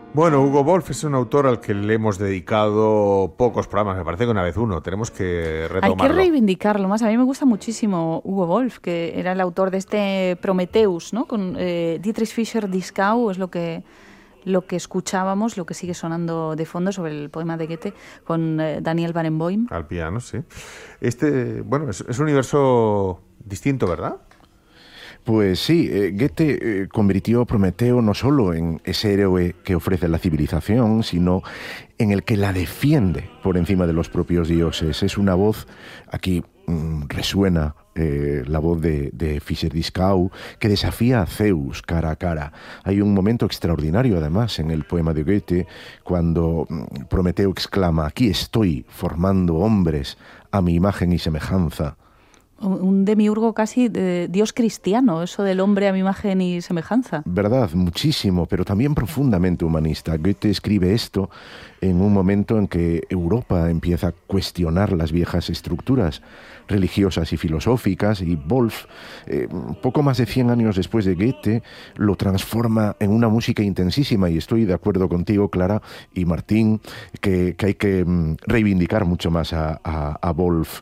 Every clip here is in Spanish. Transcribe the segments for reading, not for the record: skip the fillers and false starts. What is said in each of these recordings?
Bueno, Hugo Wolf es un autor al que le hemos dedicado pocos programas, me parece que una vez uno, tenemos que Hay que retomarlo. reivindicarlo más. A mí me gusta muchísimo Hugo Wolf, que era el autor de este Prometheus, ¿no? Con Dietrich Fischer-Dieskau, es lo que escuchábamos, lo que sigue sonando de fondo sobre el poema de Goethe con Daniel Barenboim. Al piano, sí. Bueno, es un universo distinto, ¿verdad? Pues sí, Goethe convirtió a Prometeo no solo en ese héroe que ofrece la civilización, sino en el que la defiende por encima de los propios dioses. Es una voz, aquí resuena la voz de Fischer-Dieskau, que desafía a Zeus cara a cara. Hay un momento extraordinario, además, en el poema de Goethe, cuando Prometeo exclama: «Aquí estoy formando hombres a mi imagen y semejanza». Un demiurgo casi de Dios cristiano, eso del hombre a mi imagen y semejanza. Verdad, muchísimo, pero también profundamente humanista. Goethe escribe esto en un momento en que Europa empieza a cuestionar las viejas estructuras religiosas y filosóficas, y Wolf, poco más de 100 años después de Goethe, lo transforma en una música intensísima, y estoy de acuerdo contigo, Clara y Martín, que hay que reivindicar mucho más a Wolf.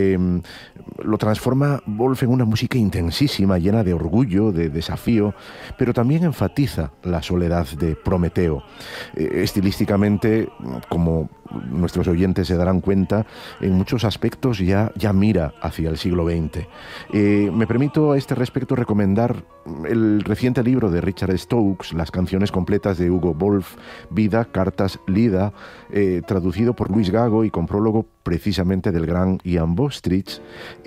Lo transforma Wolf en una música intensísima, llena de orgullo, de desafío, pero también enfatiza la soledad de Prometeo. Estilísticamente, como nuestros oyentes se darán cuenta, en muchos aspectos ya mira hacia el siglo XX. Me permito a este respecto recomendar el reciente libro de Richard Stokes, Las canciones completas de Hugo Wolf, Vida, Cartas, Lida, traducido por Luis Gago y con prólogo precisamente del gran Ian Bostridge.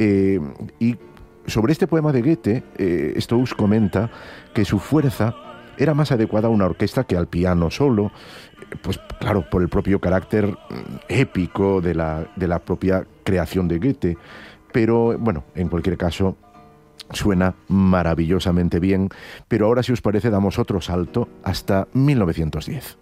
Y sobre este poema de Goethe, Stokes comenta que su fuerza era más adecuada a una orquesta que al piano solo, pues claro, por el propio carácter épico de la propia creación de Goethe. Pero bueno, en cualquier caso, suena maravillosamente bien. Pero ahora, si os parece, damos otro salto hasta 1910.